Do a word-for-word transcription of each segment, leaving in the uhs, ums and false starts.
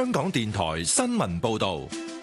香港電台新聞報道。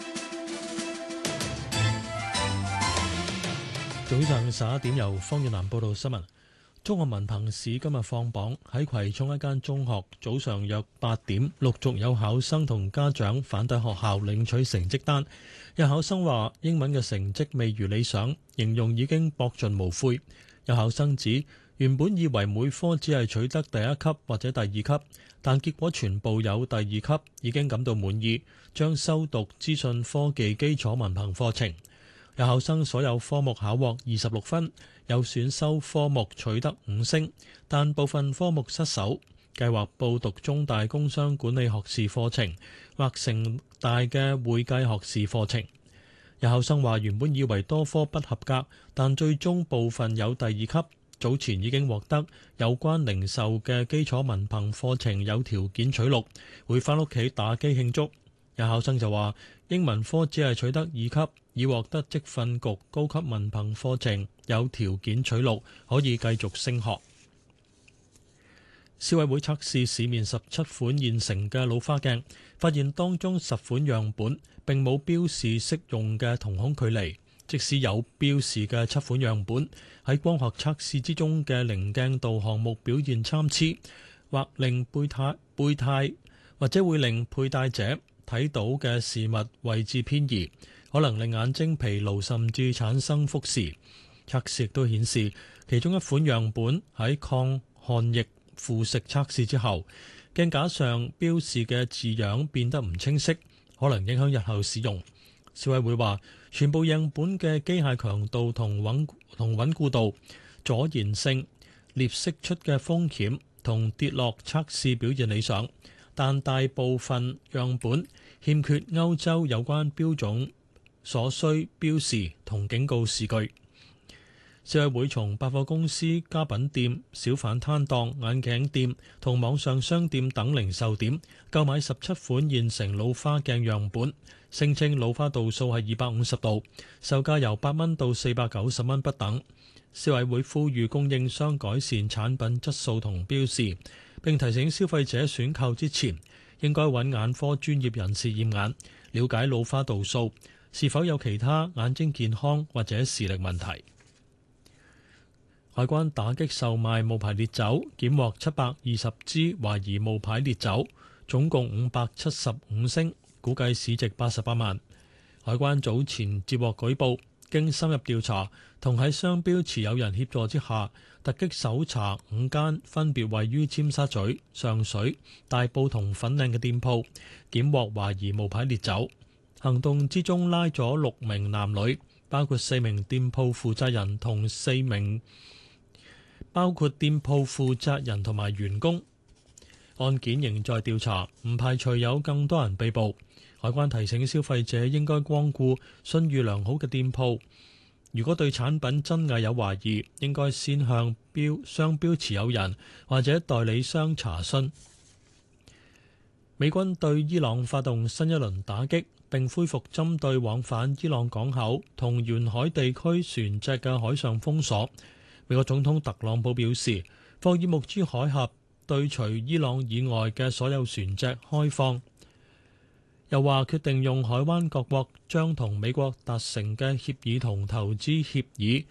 早上十一點，由方遠南報道新聞。中學文憑試今日放榜，喺葵涌一間中學，早上約八點，陸續有考生同家長返抵學校領取成績單。有考生話英文嘅成績未如理想，形容已經博盡無悔。有考生指原本以為每科只係取得第一級或者第二級，但結果全部有第二級，已經感到滿意，將修讀資訊科技基礎文憑課程。有考生所有科目考獲二十六分，有選修科目取得五星，但部分科目失手，計劃報讀中大工商管理學士課程或城大嘅會計學士課程。有考生話原本以為多科不合格，但最終部分有第二級，早前已經獲得有關零售嘅基礎文憑課程有條件取錄，會返屋企打機慶祝。有考生就話英文科只係取得二級，已獲得職訓局高級文憑課程有條件取錄，可以繼續升學。消委會測試市面十七款現成嘅老花鏡，發現當中十款樣本並冇標示適用嘅瞳孔距離，即使有標示嘅七款樣本喺光學測試之中嘅零鏡度項目表現參差，或令背態背態或者會令佩戴者睇到嘅事物位置偏移，可能令眼睛疲勞甚至產生複視。測試亦都顯示，其中一款樣本喺抗汗液腐蝕測試之後，鏡架上標示嘅字樣變得唔清晰，可能影響日後使用。消委會話，全部樣本嘅機械強度同穩同穩固度、阻燃性、裂釋出嘅風險同跌落測試表現理想，但大部分樣本欠缺歐洲有關標準所需標示同警告視據。消委會從百貨公司、家品店、小販攤檔、眼鏡店同網上商店等零售點購買十七款現成老花鏡樣本，聲稱老花度數係二百五十度，售價由八蚊到四百九十蚊不等。消委會呼籲供應商改善產品質素同標示，並提醒消費者選購之前應該揾眼科專業人士驗眼，了解老花度數是否有其他眼睛健康或者視力問題。海關打擊售賣冒牌烈酒，檢獲七百二十支懷疑冒牌烈酒，總共五百七十五升，估計市值八十八萬。海關早前接獲舉報，經深入調查同喺商標持有人協助之下，突擊搜查五間分別位於尖沙咀、上水、大埔同粉嶺嘅店鋪，檢獲懷疑冒牌烈酒。行動之中拉咗六名男女，包括四名店鋪負責人同四名包括店鋪負責人同埋員工。案件仍在調查，唔排除有更多人被捕。海關提醒消費者應該光顧信譽良好嘅店鋪，如果對產品真偽有懷疑，應該先向標商標持有人或者代理商查詢。美軍對伊朗發動新一輪打擊，並恢復針對往返伊朗港口同沿海地區船隻嘅海上封鎖。美國總統特朗普表示，霍爾木茲海峽對除伊朗以外嘅所有船隻開放，又話決定用海灣各國將同美國達成嘅協議同投資協議，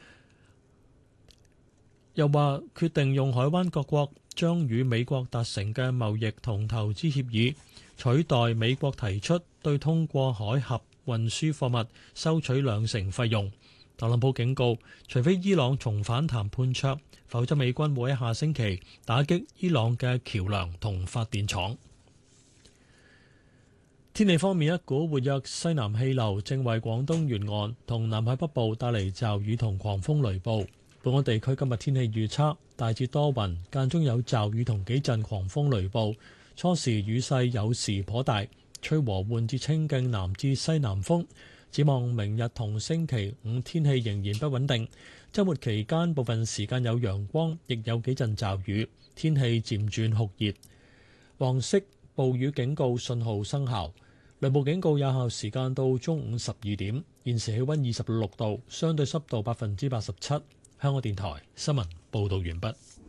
又話決定用海灣各國將與美國達成嘅貿易同投資協議取代美國提出對通過海峽運輸貨物收取兩成費用。特朗普警告，除非伊朗重返談判桌，否則美軍會喺下星期打擊伊朗嘅橋梁同發電廠。天氣方面，一股活躍西南氣流正為廣東沿岸同南海北部帶嚟驟雨同狂風雷暴。本港地區今日天氣預測大致多雲，間中有驟雨同幾陣狂風雷暴，初時雨勢有時頗大，吹和緩至清勁南至西南風。展望明日同星期五天氣仍然不穩定，週末期間部分時間有陽光，亦有幾陣驟雨，天氣漸轉酷熱。黃色暴雨警告信號生效，雷暴警告有效時間到中午十二點。現時氣溫二十六度，相對濕度百分之八十七。香港電台新聞報導完畢。